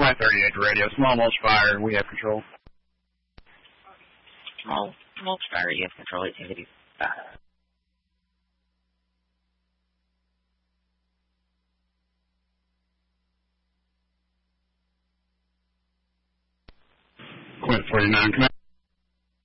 538 radio. Small mulch fire. We have control. Small mulch fire. You have control. Activities. Quint 49. Can I